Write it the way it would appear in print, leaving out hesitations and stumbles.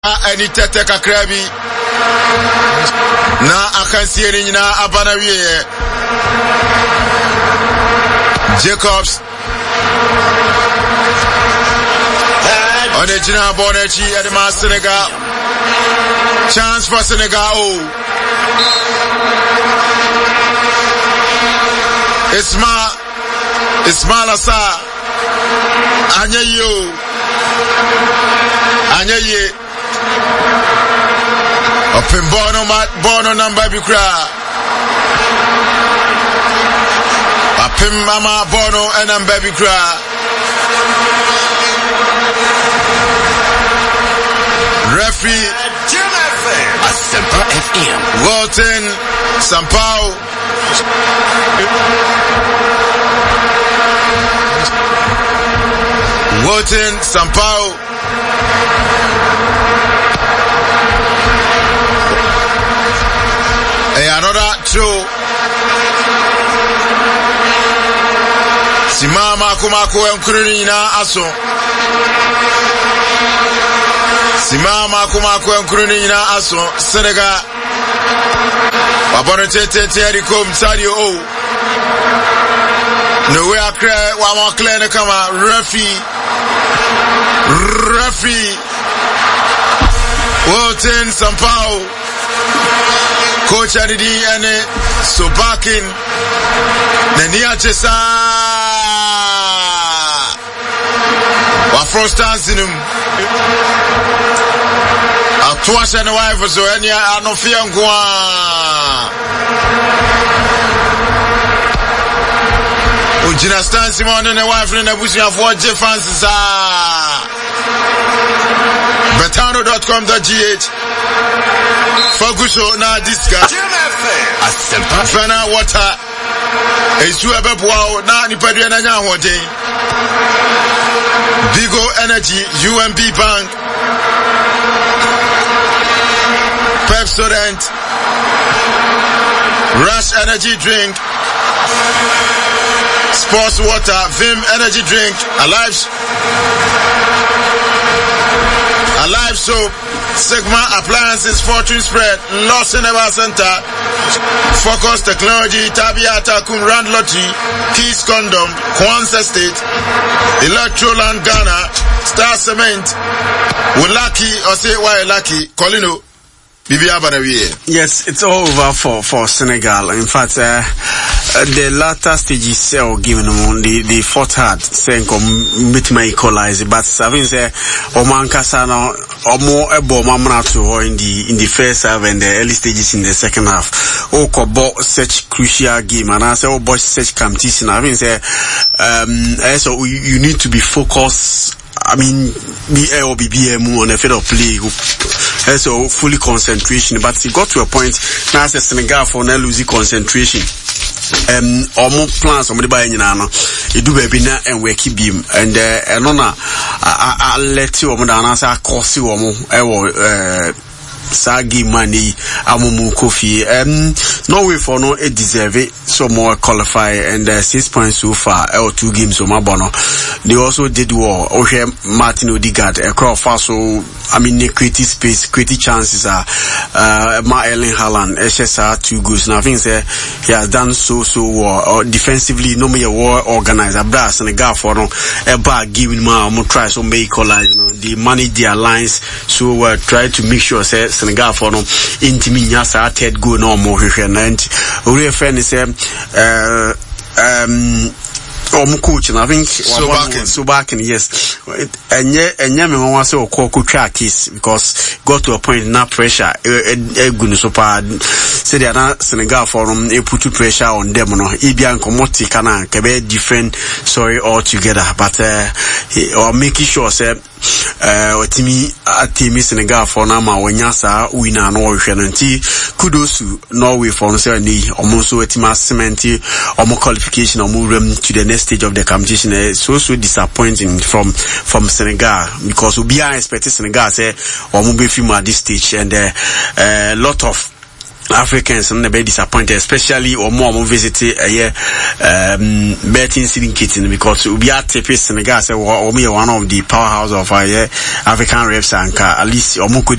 Any tete kakrabi na akansie ni nyina abana wie Jacobs Onejina Bonechi Edema Senegal chance for Senegal. Ismail Assar Anyaye Open Bono number Bikra Open Mama Bono and number Bikra Referee Asempa FM Walton Sampao Walton Sampao another two Simama Kumako Nkuruni na aso Simama Kumako Nkuruni na aso Senegal Wabonete Eriko Msadio o No way akre wa mo clear kama referee Walton Sampao Coach Adidi ane Sobakin Nenia Chesa Wa first zinum Atuasha na wife so enia anofia ngwa Ujina stance mo na wife na busia for Jefans Betano.com.gh Foguso na diska Asempa Fana water Esu ebepwa na nipadua na nya hoden Bigo Energy UMB Bank Pepsodent Rush Energy Drink Sports Water Vim Energy Drink Alive Soap Sigma Appliances Fortune Spread Lawson Ever Center Focus Technology Tabiata Kumrand Lottery Keys Condom Kwanzaa State Electroland Ghana Star Cement Wulaki or say why lucky Colino Yes, it's all over for Senegal. In fact, the latter stages given them the fought hard saying meet my equalize, but having said Oman Kasano or more able mamma to in the first half and the early stages in the second half. Kobo such crucial game and I say boy such competition. Having said so you need to be focused. I mean, BM on a field of play, so fully concentration. But it got to a point now as a Senegal for now losing concentration. Almost plans on the buy in Nano. You do baby now and we keep him and I'll let you on the answer cost you Sagi money Amumu Kofi Norway for no it deserve it so more qualify and 6 points so far or 2 games so Mabono they also did war Oshe Martin Odegaard across so I mean the creative space creative chances are Erling Haaland SSR 2 goals now I think he has done so or defensively no more war organizer brass and a guy for no a bag giving more try so make equalize the manage their lines so try to make sure Senegal for no intimi nyasa third goal no more and we friend is coach and I think Sobakin yes and me want say okwa case because got to a point now pressure good so bad say they are Senegal for put pressure on them no Ibian komoti kana kebe different story altogether but or making sure say team Senegal for now ma wanyasa winner no hwenanti kudos to Norway for say ni almost so team cement or qualification or move to the next stage of the competition so disappointing from Senegal because we are expecting Senegal say or move film at this stage and lot of Africans and be disappointed, especially or more visit betting sitting kitchen, because we are taping Senegal say or me one of the powerhouse of African refs and at least or could